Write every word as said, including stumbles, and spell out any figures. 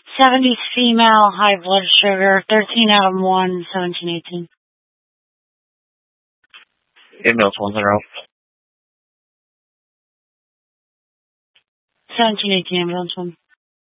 seventies female, high blood sugar, thirteen out of one, seventeen eighteen. Ambulance one zero. seventeen eighteen, ambulance one.